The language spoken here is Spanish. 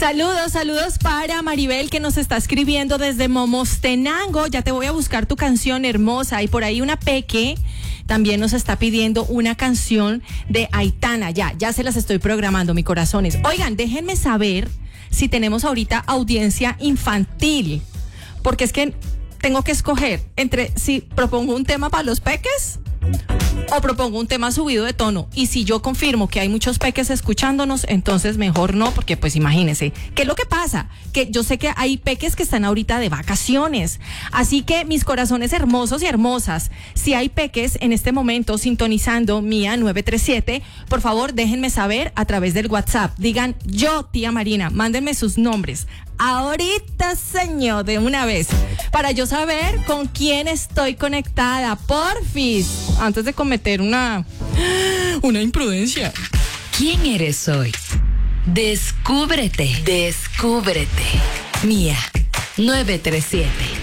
Saludos para Maribel, que nos está escribiendo desde Momostenango. Ya te voy a buscar tu canción hermosa. Y por ahí una Peque también nos está pidiendo una canción de Aitana. Ya se las estoy programando, mis corazones. Oigan, déjenme saber si tenemos ahorita audiencia infantil, porque es que tengo que escoger entre si propongo un tema para los peques o propongo un tema subido de tono. Y si yo confirmo que hay muchos peques escuchándonos, entonces mejor no, porque pues imagínense. ¿Qué es lo que pasa? Que yo sé que hay peques que están ahorita de vacaciones. Así que mis corazones hermosos y hermosas, si hay peques en este momento sintonizando Mía 937, por favor déjenme saber a través del WhatsApp. Digan, yo, tía Marina, mándenme sus nombres. Ahorita, señor, de una vez, para yo saber con quién estoy conectada, porfis, antes de cometer una imprudencia. ¿Quién eres hoy? Descúbrete. Mía 937.